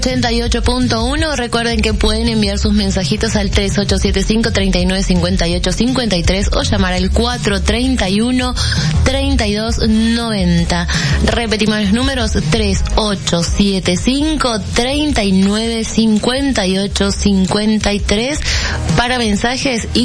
88.1. Recuerden que pueden enviar sus mensajitos al 3875-3958-53 o llamar al 431-3290. Repetimos los números: 3875-3958-53 para mensajes y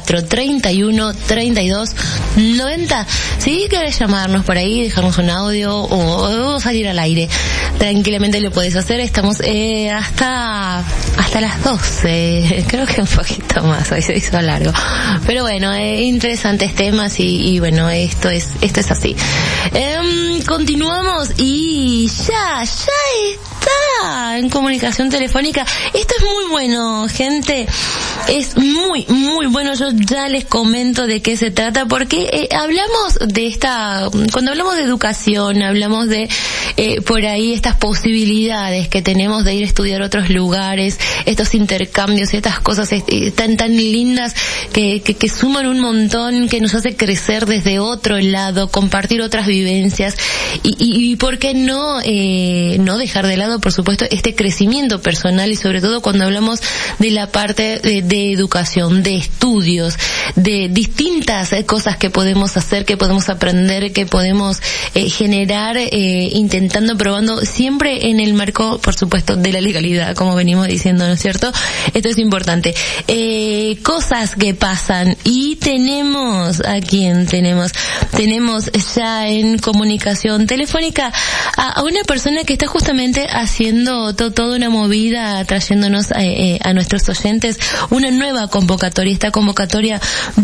431-3290. Si querés llamarnos por ahí, dejarnos un audio o salir al aire, tranquilamente lo puedes hacer. Estamos hasta las 12, creo que un poquito más, hoy se hizo largo, pero bueno, interesantes temas y bueno, esto es así. Continuamos y ya está en comunicación telefónica. Esto es muy bueno, gente, es muy bueno. Yo ya les comento de qué se trata, porque hablamos de cuando hablamos de educación, hablamos de por ahí estas posibilidades que tenemos de ir a estudiar a otros lugares, estos intercambios y estas cosas tan lindas que suman un montón, que nos hace crecer desde otro lado, compartir otras vivencias y por qué no dejar de lado, por supuesto, este crecimiento personal, y sobre todo cuando hablamos de la parte de educación, de estudios, de distintas cosas que podemos hacer, que podemos aprender, que podemos generar, intentando, probando, siempre en el marco, por supuesto, de la legalidad, como venimos diciendo, ¿no es cierto? Esto es importante. Cosas que pasan, y tenemos ya en comunicación telefónica a una persona que está justamente haciendo toda una movida, trayéndonos a nuestros oyentes una nueva convocatoria, esta convocatoria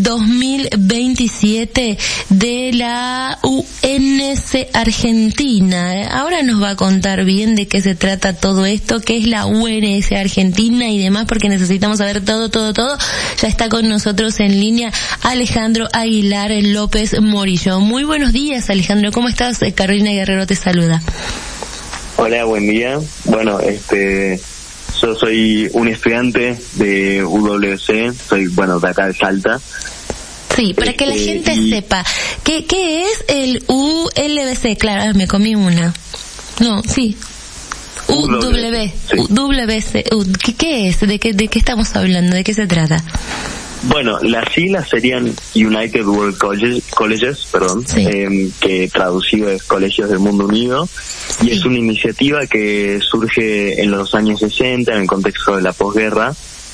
2027 de la UNS Argentina. Ahora nos va a contar bien de qué se trata todo esto, qué es la UNS Argentina y demás, porque necesitamos saber todo. Ya está con nosotros en línea Alejandro Aguilar López Morillo. Muy buenos días, Alejandro, ¿cómo estás? Carolina Guerrero te saluda. Hola, buen día. Bueno, yo soy un estudiante de UWC, soy, de acá de Salta. Sí, para que la gente sepa, ¿qué es el ULBC? Claro, me comí una. No, sí. UWC. ¿Qué es? ¿De qué estamos hablando? ¿De qué se trata? Bueno, las siglas serían United World Colleges, sí. Que traducido es Colegios del Mundo Unido, sí. Y es una iniciativa que surge en los años 60 en el contexto de la posguerra,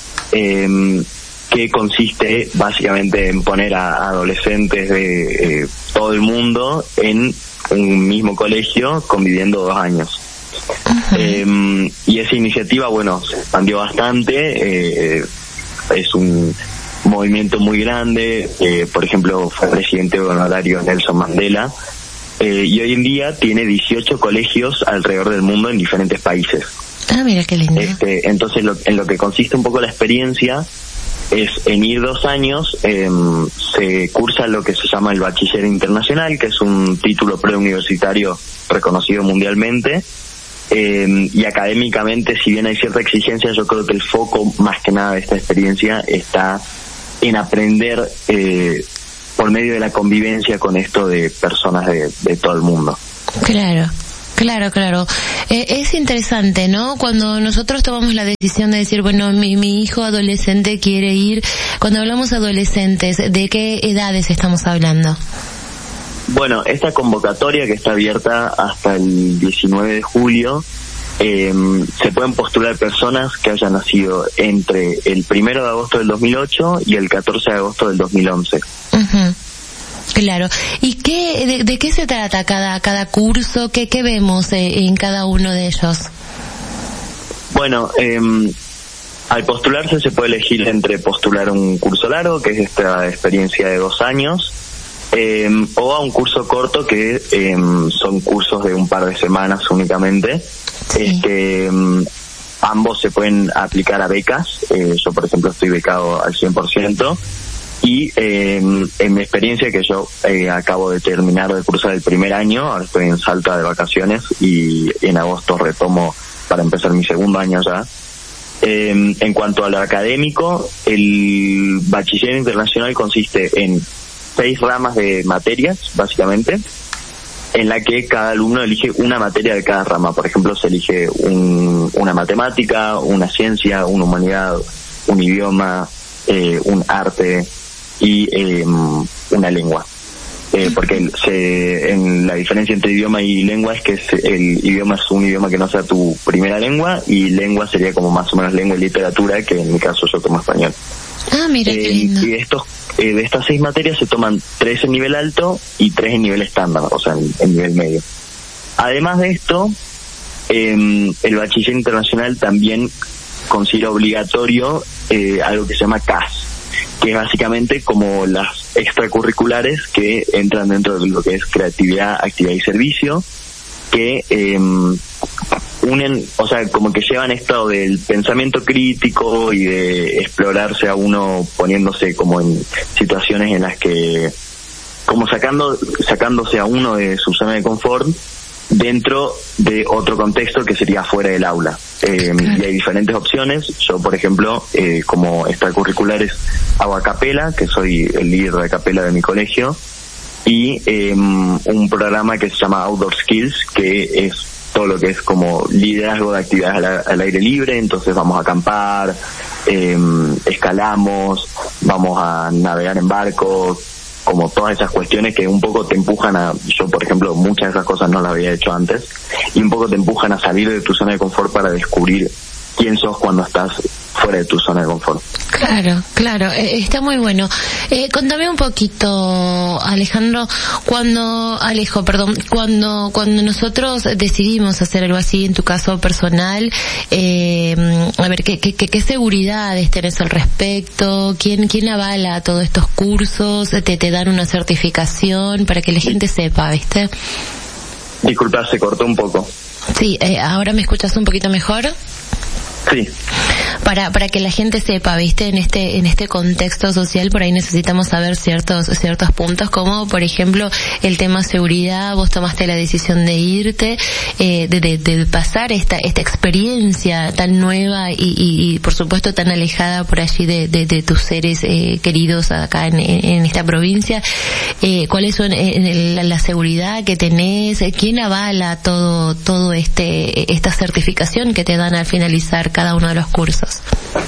que consiste básicamente en poner a adolescentes de todo el mundo en un mismo colegio conviviendo 2 años. Uh-huh. Y esa iniciativa, se expandió bastante, es un movimiento muy grande, por ejemplo fue presidente honorario Nelson Mandela, y hoy en día tiene 18 colegios alrededor del mundo en diferentes países. Ah, mira qué lindo. Entonces en lo que consiste un poco la experiencia es en ir 2 años, se cursa lo que se llama el Bachiller Internacional, que es un título preuniversitario reconocido mundialmente, y académicamente, si bien hay cierta exigencia, yo creo que el foco más que nada de esta experiencia está en aprender por medio de la convivencia con esto de personas de todo el mundo. Claro. Es interesante, ¿no? Cuando nosotros tomamos la decisión de decir, mi hijo adolescente quiere ir, cuando hablamos de adolescentes, ¿de qué edades estamos hablando? Bueno, esta convocatoria, que está abierta hasta el 19 de julio, se pueden postular personas que hayan nacido entre el 1 de agosto del 2008 y el 14 de agosto del 2011. Uh-huh. Claro. ¿Y de qué se trata cada curso? ¿Qué vemos en cada uno de ellos? Bueno, al postularse se puede elegir entre postular un curso largo, que es esta experiencia de 2 años, o a un curso corto, que son cursos de un par de semanas únicamente. Sí. Ambos se pueden aplicar a becas. Yo, por ejemplo, estoy becado al 100%. Y en mi experiencia, que yo acabo de terminar de cursar el primer año, ahora estoy en Salta de vacaciones y en agosto retomo para empezar mi segundo año ya. En cuanto a lo académico, el Bachiller Internacional consiste en 6 ramas de materias, básicamente. en la que cada alumno elige una materia de cada rama. Por ejemplo, se elige una matemática, una ciencia, una humanidad, un idioma, un arte y una lengua. Porque en la diferencia entre idioma y lengua es que el idioma es un idioma que no sea tu primera lengua, y lengua sería como más o menos lengua y literatura, que en mi caso yo tomo español. Ah, mira, qué lindo. Y de estas 6 materias se toman 3 en nivel alto y 3 en nivel estándar, o sea, en nivel medio. Además de esto, el bachiller internacional también considera obligatorio algo que se llama CAS, que es básicamente como las extracurriculares que entran dentro de lo que es creatividad, actividad y servicio, que unen, o sea, como que llevan esto del pensamiento crítico y de explorarse a uno poniéndose como en situaciones en las que, como sacándose a uno de su zona de confort dentro de otro contexto que sería fuera del aula. Y hay diferentes opciones. Yo, por ejemplo, como extracurriculares hago a capela, que soy el líder de capela de mi colegio, y un programa que se llama Outdoor Skills, que es todo lo que es como liderazgo de actividades al aire libre. Entonces vamos a acampar, escalamos, vamos a navegar en barco, como todas esas cuestiones que un poco te empujan yo por ejemplo muchas de esas cosas no las había hecho antes, y un poco te empujan a salir de tu zona de confort para descubrir quién sos cuando estás fuera de tu zona de confort. Claro, está muy bueno. Contame un poquito, Alejandro, cuando nosotros decidimos hacer algo así, en tu caso personal, a ver, ¿qué seguridades tenés al respecto? ¿Quién avala todos estos cursos? ¿Te dan una certificación para que la gente sepa, viste? Disculpa, se cortó un poco. Sí, ¿ahora me escuchas un poquito mejor? Sí. Para que la gente sepa, viste, en este contexto social, por ahí necesitamos saber ciertos puntos, como por ejemplo el tema seguridad. Vos tomaste la decisión de irte, de pasar esta experiencia tan nueva y por supuesto tan alejada por allí de tus seres queridos acá en esta provincia. ¿Cuáles son la seguridad que tenés? ¿Quién avala todo esta certificación que te dan al finalizar cada uno de los cursos?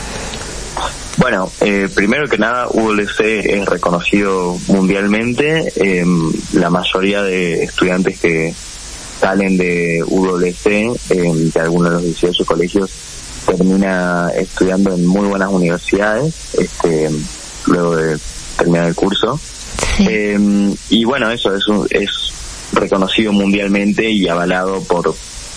Bueno, primero que nada, ULC es reconocido mundialmente. La mayoría de estudiantes que salen de ULC, de algunos de los 18 colegios, termina estudiando en muy buenas universidades, luego de terminar el curso. Sí. Y bueno, eso es reconocido mundialmente y avalado por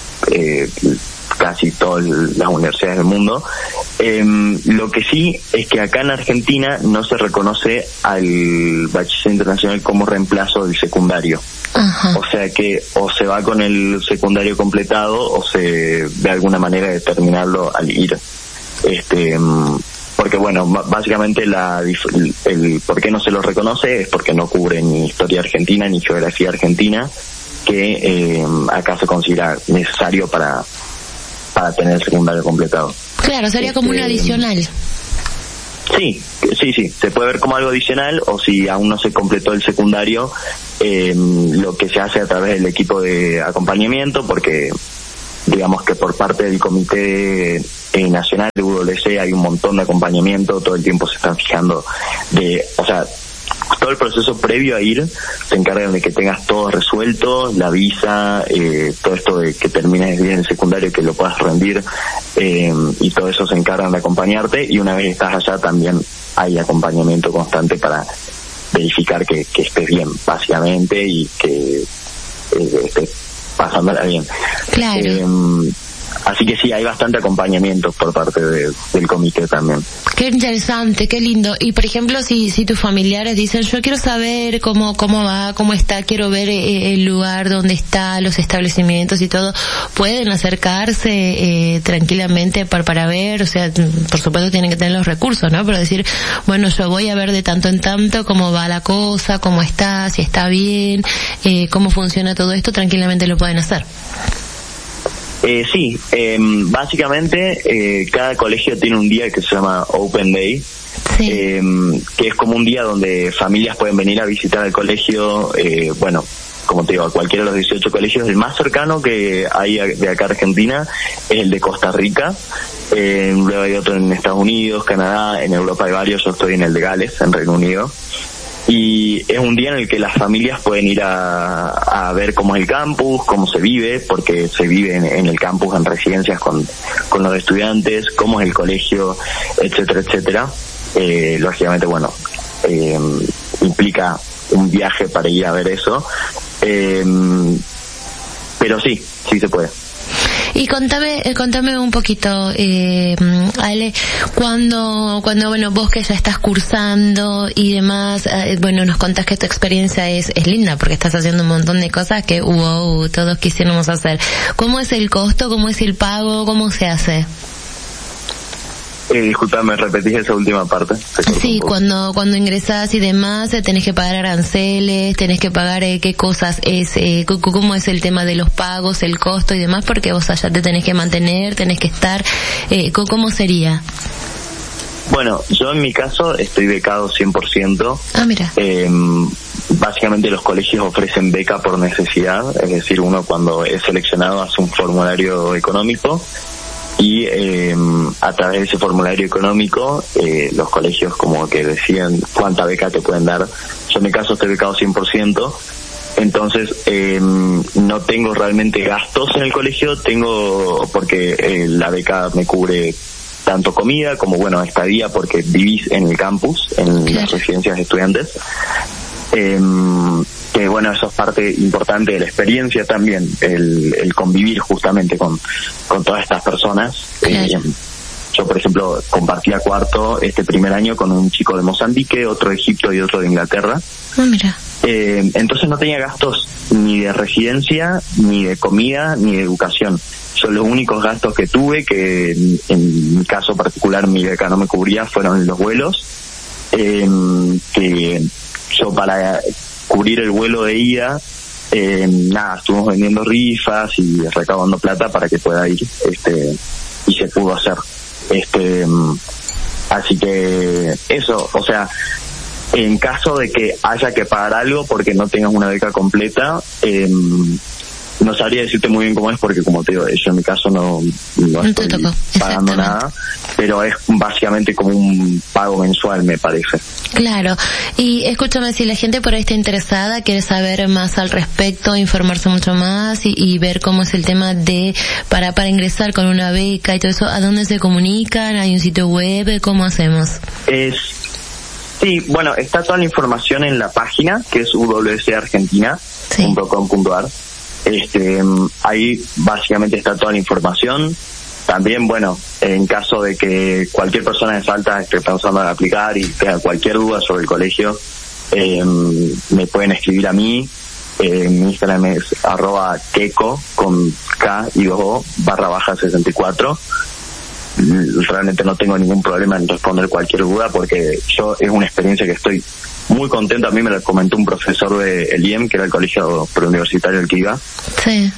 casi todas las universidades del mundo. Lo que sí es que acá en Argentina no se reconoce al bachiller internacional como reemplazo del secundario. Ajá. O sea que o se va con el secundario completado o se ve alguna manera de terminarlo al ir. Porque bueno, básicamente el por qué no se lo reconoce es porque no cubre ni historia argentina ni geografía argentina, que acá se considera necesario para tener el secundario completado. Claro, sería como un adicional. Sí, se puede ver como algo adicional, o si aún no se completó el secundario, lo que se hace a través del equipo de acompañamiento, porque digamos que por parte del Comité Nacional de ULC hay un montón de acompañamiento, todo el tiempo se están fijando todo el proceso previo a ir se encargan de que tengas todo resuelto, la visa, todo esto de que termines bien el secundario y que lo puedas rendir, y todo eso se encargan de acompañarte, y una vez estás allá también hay acompañamiento constante para verificar que estés bien, básicamente, y que estés pasándola bien. Claro. Así que sí, hay bastante acompañamiento por parte del comité también. Qué interesante, qué lindo. Y por ejemplo, si tus familiares dicen, yo quiero saber cómo va, cómo está, quiero ver el lugar donde está, los establecimientos y todo, pueden acercarse tranquilamente para ver, o sea, por supuesto tienen que tener los recursos, ¿no? Pero decir, bueno, yo voy a ver de tanto en tanto cómo va la cosa, cómo está, si está bien, cómo funciona todo esto, tranquilamente lo pueden hacer. Sí, básicamente cada colegio tiene un día que se llama Open Day, sí. Que es como un día donde familias pueden venir a visitar el colegio, como te digo, a cualquiera de los 18 colegios. El más cercano que hay de acá a Argentina es el de Costa Rica. Luego hay otro en Estados Unidos, Canadá, en Europa hay varios. Yo estoy en el de Gales, en Reino Unido. Y es un día en el que las familias pueden ir a ver cómo es el campus, cómo se vive, porque se vive en el campus, en residencias con los estudiantes, cómo es el colegio, etcétera, etcétera. Lógicamente, bueno, implica un viaje para ir a ver eso, pero sí se puede. Y contame un poquito, Ale, cuando bueno, vos que ya estás cursando y demás, bueno, nos contás que tu experiencia es linda porque estás haciendo un montón de cosas que todos quisiéramos hacer. ¿Cómo es el costo? ¿Cómo es el pago? ¿Cómo se hace? Disculpame, repetís esa última parte. Sí, cuando ingresás y demás, tenés que pagar aranceles, tenés que pagar qué cosas es, cómo es el tema de los pagos, el costo y demás, porque vos allá te tenés que mantener, tenés que estar, ¿cómo sería? Bueno, yo en mi caso estoy becado 100%. Ah, mira. Básicamente los colegios ofrecen beca por necesidad, es decir, uno cuando es seleccionado hace un formulario económico y a través de ese formulario económico los colegios como que deciden cuánta beca te pueden dar. Yo en mi caso estoy becado 100%, entonces no tengo realmente gastos en el colegio, porque la beca me cubre tanto comida como, bueno, estadía, porque vivís en el campus, en las residencias de estudiantes. Que bueno, eso es parte importante de la experiencia también, el convivir justamente con todas estas personas. Yo, por ejemplo, compartía cuarto este primer año con un chico de Mozambique, otro de Egipto y otro de Inglaterra. Mira. Entonces no tenía gastos ni de residencia, ni de comida, ni de educación. Son los únicos gastos que tuve, que en mi caso particular mi beca no me cubría, fueron los vuelos, que yo para cubrir el vuelo de ida, estuvimos vendiendo rifas y recaudando plata para que pueda ir, y se pudo hacer. Así que eso, o sea, en caso de que haya que pagar algo porque no tengas una beca completa, no sabría decirte muy bien cómo es, porque como te digo, yo en mi caso no estoy pagando nada, pero es básicamente como un pago mensual, me parece. Claro. Y escúchame, si la gente por ahí está interesada, quiere saber más al respecto, informarse mucho más y ver cómo es el tema de para ingresar con una beca y todo eso, ¿a dónde se comunican? ¿Hay un sitio web? ¿Cómo hacemos? Sí, bueno, está toda la información en la página, que es wcargentina.com.ar. Ahí básicamente está toda la información. También, bueno, en caso de que cualquier persona de Salta esté pensando en aplicar y tenga cualquier duda sobre el colegio, me pueden escribir a mí. Mi Instagram es @keko con K y 2O _64. Realmente no tengo ningún problema en responder cualquier duda, porque yo es una experiencia que estoy muy contento. A mí me lo comentó un profesor de el IEM, que era el colegio preuniversitario al que iba. Sí.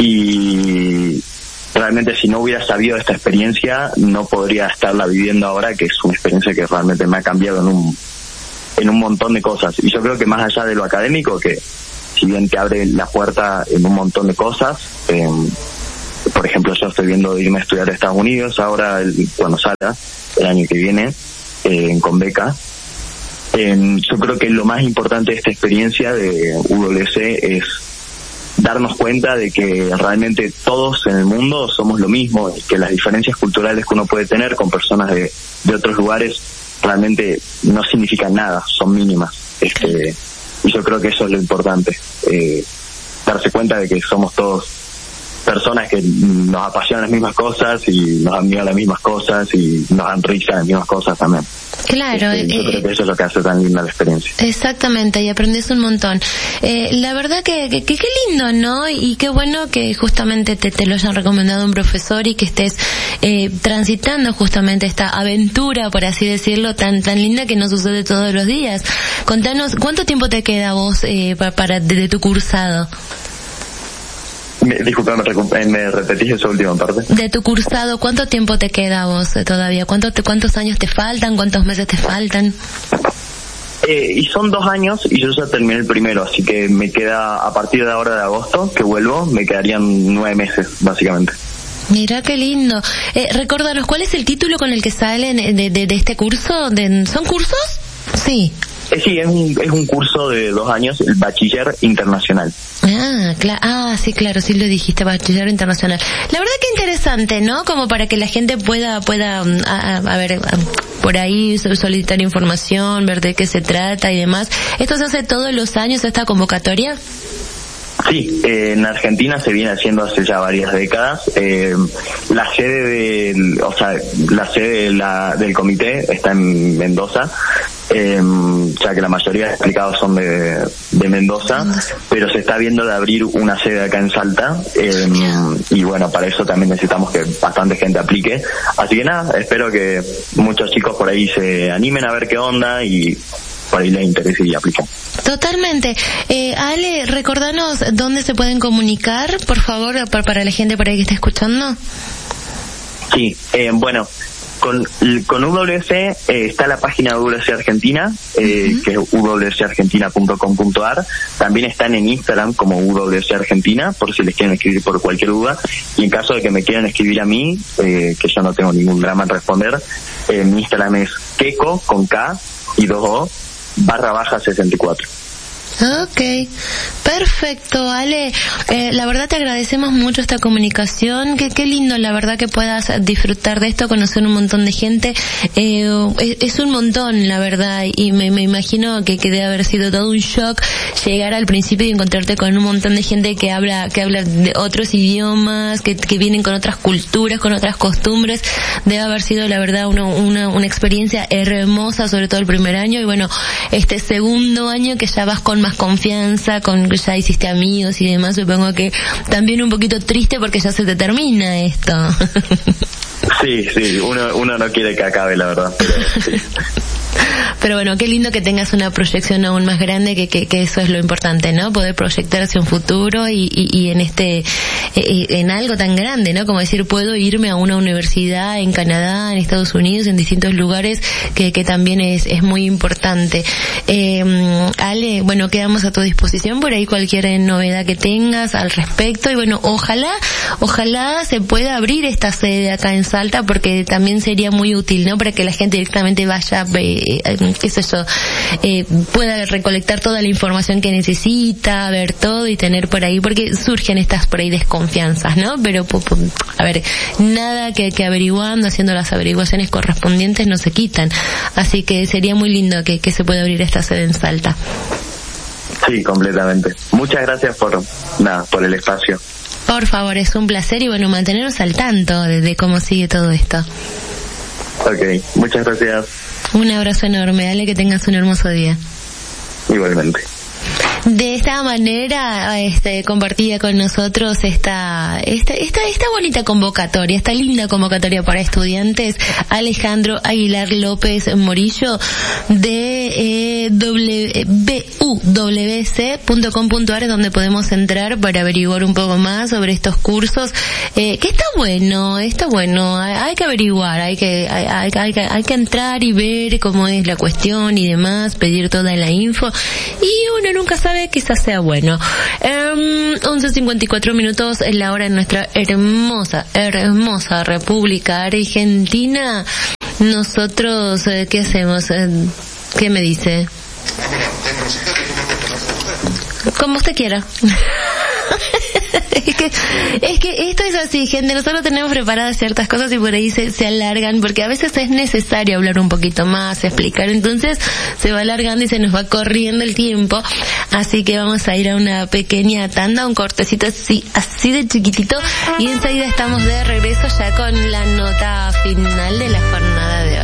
Y realmente si no hubiera sabido esta experiencia, no podría estarla viviendo ahora, que es una experiencia que realmente me ha cambiado en un montón de cosas. Y yo creo que más allá de lo académico, que si bien te abre la puerta en un montón de cosas, por ejemplo, yo estoy viendo irme a estudiar a Estados Unidos ahora, cuando salga, el año que viene, con beca. Yo creo que lo más importante de esta experiencia de UWC es darnos cuenta de que realmente todos en el mundo somos lo mismo, y que las diferencias culturales que uno puede tener con personas de otros lugares realmente no significan nada, son mínimas. Y yo creo que eso es lo importante, darse cuenta de que somos todos personas que nos apasionan las mismas cosas y nos admiran las mismas cosas y nos dan risa las mismas cosas también. Claro. Yo creo que eso es lo que hace tan linda la experiencia. Exactamente, y aprendes un montón. La verdad que qué lindo, ¿no? Y qué bueno que justamente te lo hayan recomendado un profesor y que estés transitando justamente esta aventura, por así decirlo, tan linda que nos sucede todos los días. Contanos, ¿cuánto tiempo te queda vos de tu cursado? Disculpa, ¿me repetís esa última parte? De tu cursado, ¿cuánto tiempo te queda vos todavía? ¿Cuántos años te faltan? ¿Cuántos meses te faltan? Y son 2 años y yo ya terminé el primero, así que me queda, a partir de ahora de agosto, que vuelvo, me quedarían 9 meses, básicamente. Mira qué lindo. Recordanos, ¿cuál es el título con el que salen de este curso? ¿Son cursos? Sí. Sí, es un curso de 2 años, el Bachiller Internacional. Sí, claro, sí lo dijiste, Bachiller Internacional. La verdad que interesante, ¿no? Como para que la gente pueda a ver, por ahí solicitar información, ver de qué se trata y demás. ¿Esto se hace todos los años, esta convocatoria? Sí, en Argentina se viene haciendo hace ya varias décadas. La sede del comité está en Mendoza, ya que la mayoría de explicados son de Mendoza, pero se está viendo de abrir una sede acá en Salta, y bueno, para eso también necesitamos que bastante gente aplique. Así que nada, espero que muchos chicos por ahí se animen a ver qué onda y por ahí les interese y apliquen. Totalmente. Ale, recordanos dónde se pueden comunicar, por favor, para la gente por ahí que está escuchando. Sí, bueno, con UWC está la página de UWC Argentina, que es uwcargentina.com.ar. También están en Instagram como UWC Argentina, por si les quieren escribir por cualquier duda. Y en caso de que me quieran escribir a mí, que yo no tengo ningún drama en responder, mi Instagram es Keko, con K y 2 O, /64. Okay, perfecto, Ale. La verdad te agradecemos mucho esta comunicación. Qué lindo, la verdad, que puedas disfrutar de esto, conocer un montón de gente. Es un montón, la verdad, y me imagino que debe haber sido todo un shock llegar al principio y encontrarte con un montón de gente que habla de otros idiomas, que vienen con otras culturas, con otras costumbres. Debe haber sido, la verdad, una experiencia hermosa, sobre todo el primer año, y bueno, este segundo año que ya vas con más confianza, ya hiciste amigos y demás, supongo que también un poquito triste porque ya se te termina esto. Sí, uno no quiere que acabe, la verdad, pero sí. Pero bueno, qué lindo que tengas una proyección aún más grande, que eso es lo importante, ¿no? Poder proyectar hacia un futuro y en en algo tan grande, ¿no? Como decir, puedo irme a una universidad en Canadá, en Estados Unidos, en distintos lugares, que también es muy importante. Ale, bueno, quedamos a tu disposición por ahí cualquier novedad que tengas al respecto, y bueno, ojalá se pueda abrir esta sede acá en Salta, porque también sería muy útil, ¿no? Para que la gente directamente vaya, qué sé yo, pueda recolectar toda la información que necesita, ver todo y tener por ahí, porque surgen estas por ahí desconfianzas, ¿no? Pero, a ver, nada que averiguando, haciendo las averiguaciones correspondientes no se quitan. Así que sería muy lindo que se pueda abrir esta sede en Salta. Sí, completamente. Muchas gracias por el espacio. Por favor, es un placer, y bueno, mantenernos al tanto de cómo sigue todo esto. Ok, muchas gracias. Un abrazo enorme, dale, que tengas un hermoso día. Igualmente. De esta manera, compartía con nosotros esta bonita convocatoria, esta linda convocatoria para estudiantes, Alejandro Aguilar López Morillo, de buwc.com.ar, donde podemos entrar para averiguar un poco más sobre estos cursos, que está bueno, hay que averiguar, hay que entrar y ver cómo es la cuestión y demás, pedir toda la info, y uno nunca sabe, quizás sea bueno. 11:54 es la hora en nuestra hermosa República Argentina. Nosotros, ¿qué hacemos? ¿Qué me dice? Como usted quiera. Es que esto es así, gente. Nosotros tenemos preparadas ciertas cosas y por ahí se alargan, porque a veces es necesario hablar un poquito más, explicar. Entonces se va alargando y se nos va corriendo el tiempo. Así que vamos a ir a una pequeña tanda, un cortecito así de chiquitito, y enseguida estamos de regreso ya con la nota final de la jornada de hoy.